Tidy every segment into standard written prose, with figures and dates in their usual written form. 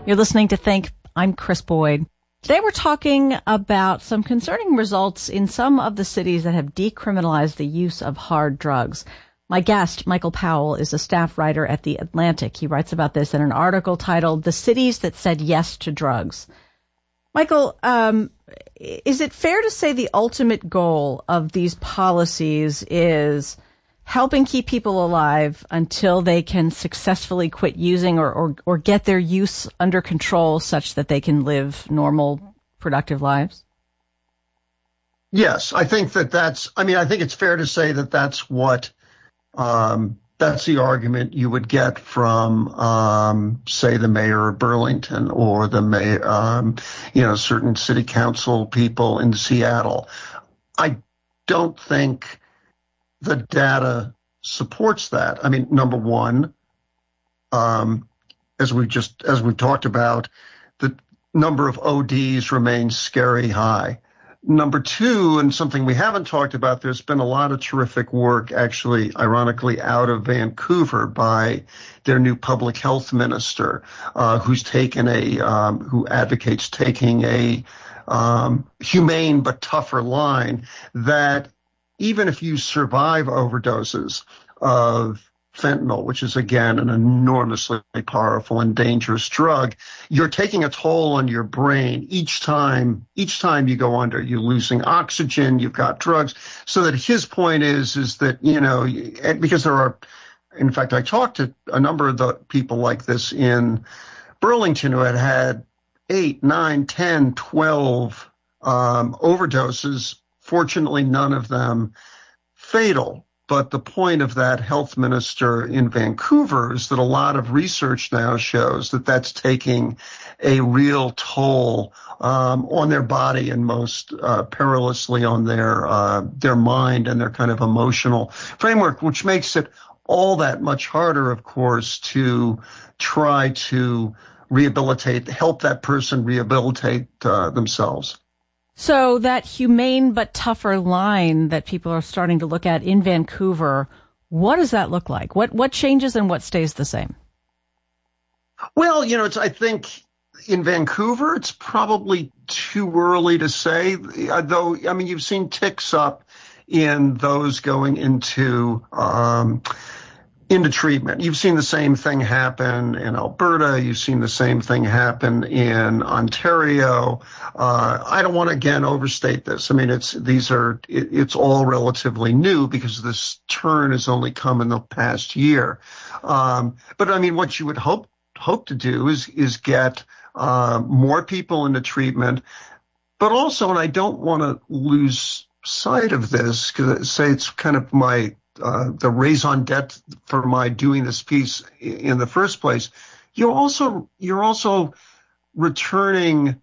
You're listening to Think. I'm Chris Boyd. Today we're talking about some concerning results in some of the cities that have decriminalized the use of hard drugs. My guest, Michael Powell, is a staff writer at The Atlantic. He writes about this in an article titled "The Cities That Said Yes to Drugs." Michael, is it fair to say the ultimate goal of these policies is helping keep people alive until they can successfully quit using or get their use under control such that they can live normal, productive lives? Yes, I think I think it's fair to say that that's what, that's the argument you would get from, say, the mayor of Burlington or the mayor, certain city council people in Seattle. I don't think the data supports that. I mean, number one, as we talked about, the number of ODs remains scary high. Number two, and something we haven't talked about, there's been a lot of terrific work, actually, ironically, out of Vancouver by their new public health minister, who advocates taking a humane but tougher line that even if you survive overdoses of fentanyl, which is, again, an enormously powerful and dangerous drug, you're taking a toll on your brain each time you go under. You're losing oxygen, you've got drugs. So that his point is that, because there are, in fact, I talked to a number of the people like this in Burlington who had 8, 9, 10, 12 overdoses. Fortunately, none of them fatal. But the point of that health minister in Vancouver is that a lot of research now shows that that's taking a real toll on their body and most perilously on their mind and their kind of emotional framework, which makes it all that much harder, of course, to try to help that person rehabilitate themselves. So that humane but tougher line that people are starting to look at in Vancouver, what does that look like? What changes and what stays the same? Well, I think in Vancouver, it's probably too early to say, though, I mean, you've seen ticks up in those going into treatment. You've seen the same thing happen in Alberta. You've seen the same thing happen in Ontario. I don't want to, again, overstate this. I mean, it's all relatively new because this turn has only come in the past year. But I mean, what you would hope to do is get more people into treatment, but also, and I don't want to lose sight of this because I say it's kind of the raison d'etre for my doing this piece in the first place. You're also returning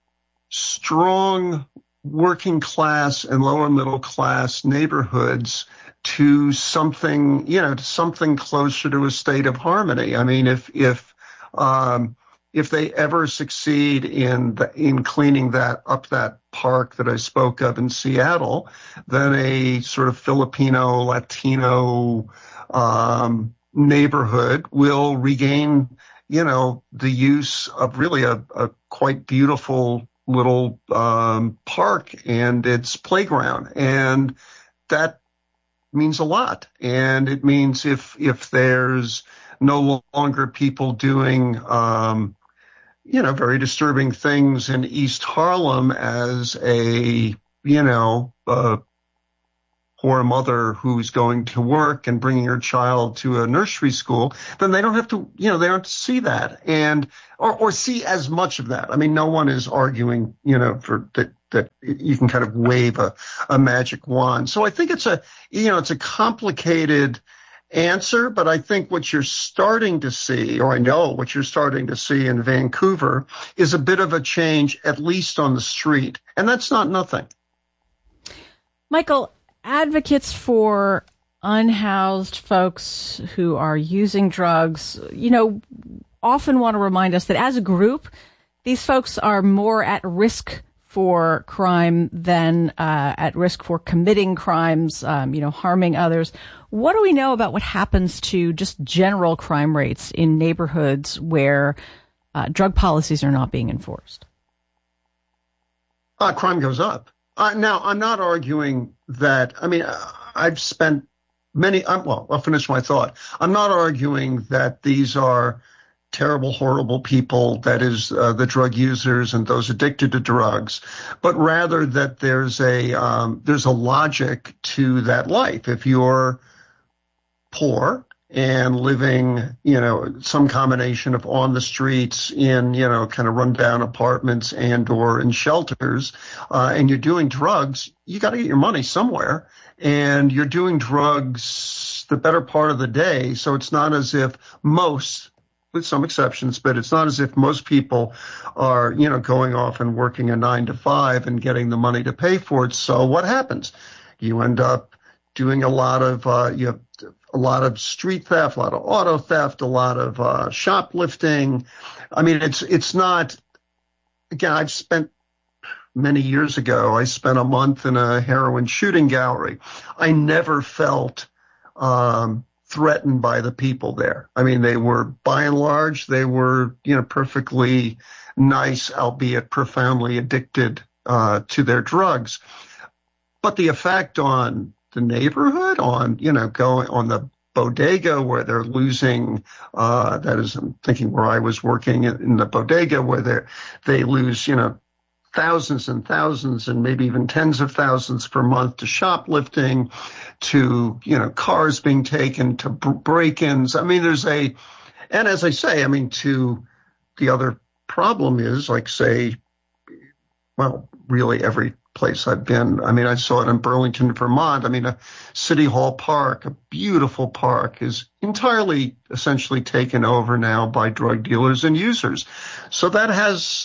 strong working class and lower middle class neighborhoods to something closer to a state of harmony. I mean, if they ever succeed in cleaning that park that I spoke of in Seattle, then a sort of Filipino, Latino neighborhood will regain, the use of really a quite beautiful little park and its playground. And that means a lot. And it means if there's no longer people doing very disturbing things in East Harlem as a poor mother who's going to work and bringing her child to a nursery school, then they don't have to, they don't have to see that or see as much of that. I mean, no one is arguing, that you can kind of wave a magic wand. So I think it's a complicated answer, but I think what you're starting to see, or I know what you're starting to see in Vancouver, is a bit of a change, at least on the street. And that's not nothing. Michael, advocates for unhoused folks who are using drugs, often want to remind us that as a group, these folks are more at risk for crime than at risk for committing crimes, harming others. What do we know about what happens to just general crime rates in neighborhoods where drug policies are not being enforced? Crime goes up. Now, I'm not arguing that. I mean, I've spent I'll finish my thought. I'm not arguing that these are terrible, horrible people, that is, the drug users and those addicted to drugs, but rather that there's a logic to that life. If you're poor and living, some combination of on the streets in, kind of rundown apartments and or in shelters, and you're doing drugs, you got to get your money somewhere. And you're doing drugs the better part of the day. So it's not as if most, with some exceptions, but it's not as if most people are, going off and working a 9 to 5 and getting the money to pay for it. So what happens? You end up doing a lot of street theft, a lot of auto theft, a lot of shoplifting. I mean, it's not. Again, many years ago, I spent a month in a heroin shooting gallery. I never felt threatened by the people there. I mean, they were, by and large, perfectly nice, albeit profoundly addicted to their drugs. But the effect on the neighborhood, going on the bodega where they're losing, that is, I'm thinking where I was working in the bodega where they lose, thousands and thousands and maybe even tens of thousands per month to shoplifting, to, cars being taken, to break-ins. I mean, and as I say, I mean, to the other problem is, like, say, well, really every place I've been. I mean, I saw it in Burlington, Vermont. I mean, a City Hall Park, a beautiful park, is entirely essentially taken over now by drug dealers and users. So that has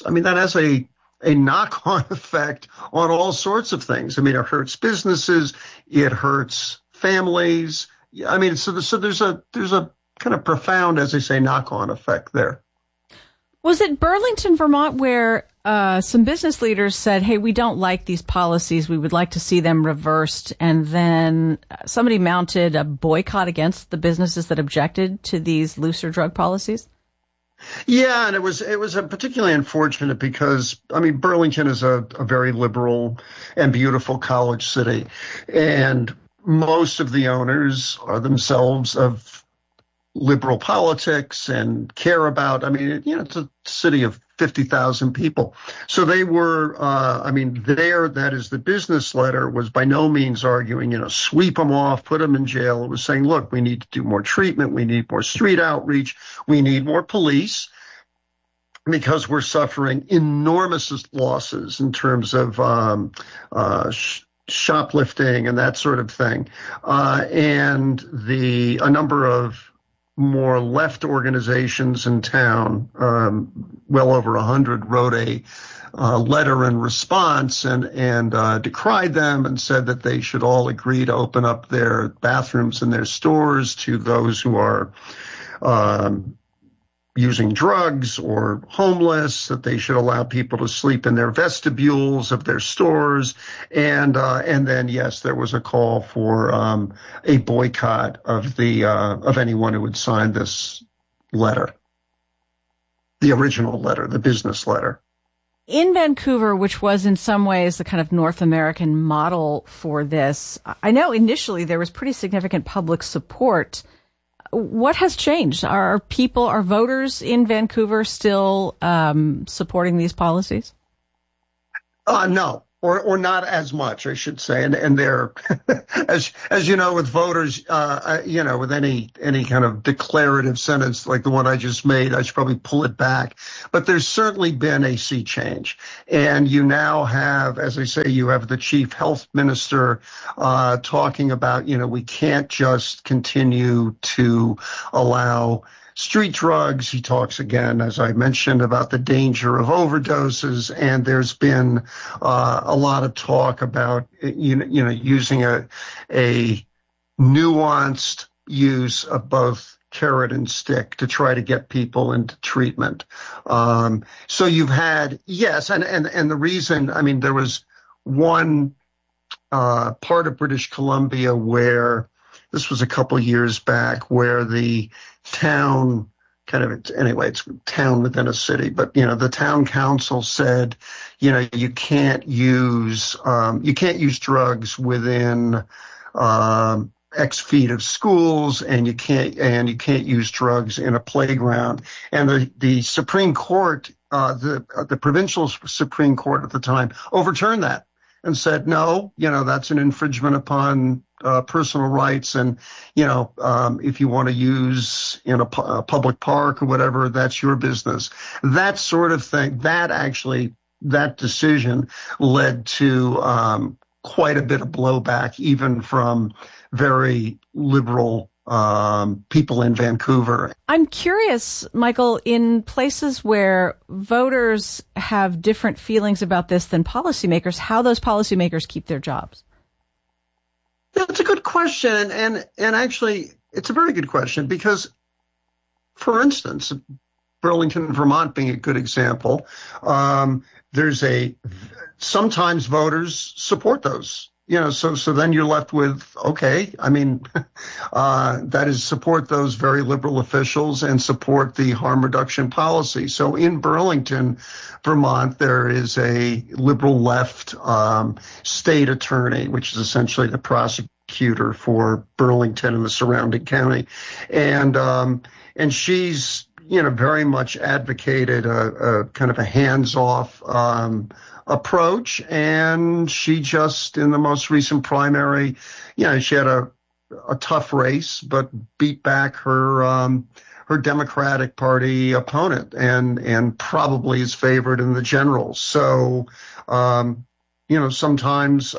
a knock-on effect on all sorts of things. I mean, it hurts businesses, it hurts families. I mean, so there's a kind of profound, as I say, knock-on effect there. Was it Burlington, Vermont, where some business leaders said, hey, we don't like these policies, we would like to see them reversed, and then somebody mounted a boycott against the businesses that objected to these looser drug policies? Yeah, and it was particularly unfortunate because, I mean, Burlington is a very liberal and beautiful college city, and most of the owners are themselves of liberal politics and care about, I mean, it's a city of 50,000 people. So they were, that is, the business letter was by no means arguing, sweep them off, put them in jail. It was saying, look, we need to do more treatment. We need more street outreach. We need more police because we're suffering enormous losses in terms of shoplifting and that sort of thing. And a number of more left organizations in town, well over 100, wrote a letter in response and decried them and said that they should all agree to open up their bathrooms in their stores to those who are using drugs or homeless, that they should allow people to sleep in their vestibules of their stores. And then, yes, there was a call for a boycott of anyone who would sign this letter, the original letter, the business letter. In Vancouver, which was in some ways the kind of North American model for this, I know initially there was pretty significant public support. What has changed? Are voters in Vancouver still supporting these policies? No, or not as much, I should say. And they're, as you know, with voters, with any kind of declarative sentence like the one I just made, I should probably pull it back. But there's certainly been a sea change. And you now have, as I say, you have the chief health minister talking about, we can't just continue to allow street drugs. He talks again, as I mentioned, about the danger of overdoses, and there's been a lot of talk about using a nuanced use of both carrot and stick to try to get people into treatment. So you've had, yes, and the reason, I mean, there was one part of British Columbia where this was a couple of years back, where the town anyway, it's a town within a city, but, the town council said, you can't use drugs within, X feet of schools, and you can't use drugs in a playground. And the Supreme Court, the provincial Supreme Court at the time overturned that and said, no, that's an infringement upon personal rights. And, if you want to use in a public park or whatever, that's your business. That sort of thing, that decision led to quite a bit of blowback, even from very liberal people in Vancouver. I'm curious, Michael, in places where voters have different feelings about this than policymakers, how those policymakers keep their jobs. That's a good question. And actually, it's a very good question because, for instance, Burlington, Vermont being a good example, sometimes voters support those. So then you're left with, okay, that is support those very liberal officials and support the harm reduction policy. So in Burlington, Vermont, there is a liberal left state attorney, which is essentially the prosecutor for Burlington and the surrounding county. And she's, very much advocated a kind of a hands-off approach, and she just, in the most recent primary, she had a tough race, but beat back her Democratic Party opponent, and probably is favored in the general. So, sometimes,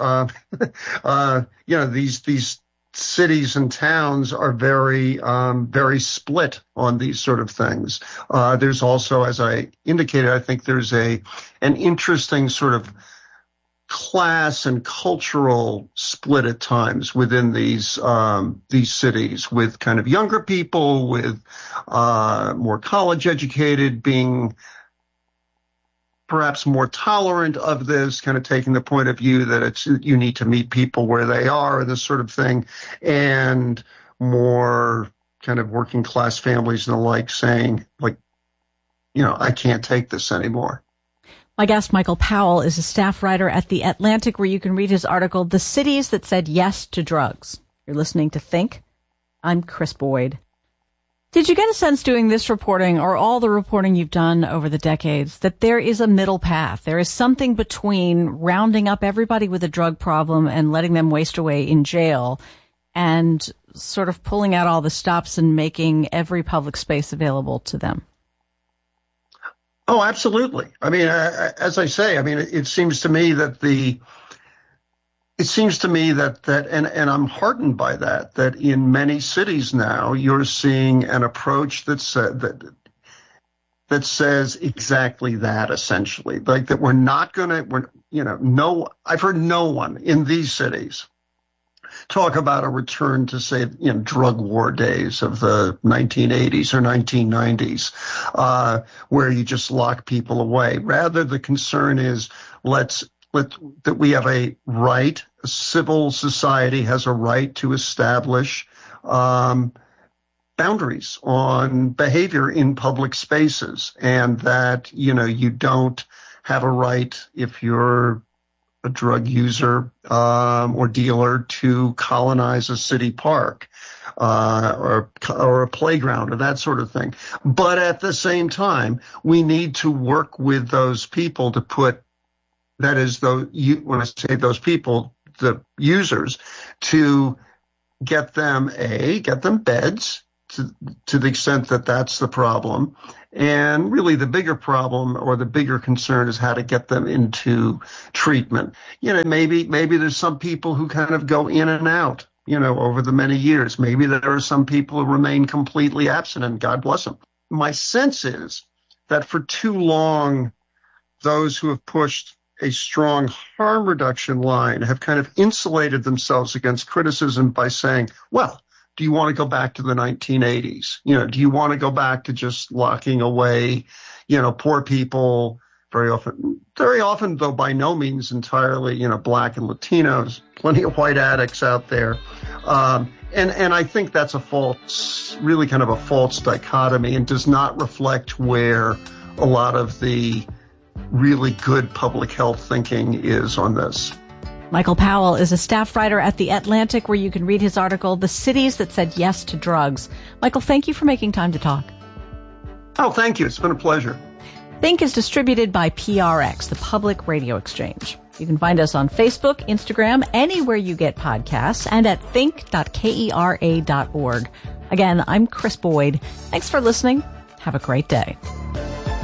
these cities and towns are very, very split on these sort of things. There's also, as I indicated, I think there's an interesting sort of class and cultural split at times within these cities, with kind of younger people, with more college educated being perhaps more tolerant of this, kind of taking the point of view that you need to meet people where they are, this sort of thing, and more kind of working class families and the like saying, like, I can't take this anymore. My guest, Michael Powell, is a staff writer at The Atlantic, where you can read his article, The Cities That Said Yes to Drugs. You're listening to Think. I'm Chris Boyd. Did you get a sense doing this reporting, or all the reporting you've done over the decades, that there is a middle path? There is something between rounding up everybody with a drug problem and letting them waste away in jail, and sort of pulling out all the stops and making every public space available to them? Oh, absolutely. As I say, it seems to me that and I'm heartened by that in many cities now you're seeing an approach that says exactly that, essentially, like that I've heard no one in these cities talk about a return to, say, drug war days of the 1980s or 1990s, where you just lock people away. Rather, the concern is that we have a right, civil society has a right to establish boundaries on behavior in public spaces, and that, you don't have a right, if you're a drug user or dealer, to colonize a city park or a playground or that sort of thing. But at the same time, we need to work with those people to put, that is, when I say those people, the users, to get them beds to the extent that that's the problem. And really the bigger problem, or the bigger concern, is how to get them into treatment. Maybe there's some people who kind of go in and out, over the many years. Maybe there are some people who remain completely absent, and God bless them. My sense is that for too long, those who have pushed a strong harm reduction line have kind of insulated themselves against criticism by saying, well, do you want to go back to the 1980s? Do you want to go back to just locking away, poor people, very often, though by no means entirely, Black and Latinos, plenty of white addicts out there. And I think that's really kind of a false dichotomy, and does not reflect where a lot of the really good public health thinking is on this. Michael Powell is a staff writer at The Atlantic, where you can read his article, The Cities That Said Yes to Drugs. Michael, thank you for making time to talk. Oh, thank you. It's been a pleasure. Think is distributed by PRX, the Public Radio Exchange. You can find us on Facebook, Instagram, anywhere you get podcasts, and at think.kera.org. Again, I'm Chris Boyd. Thanks for listening. Have a great day.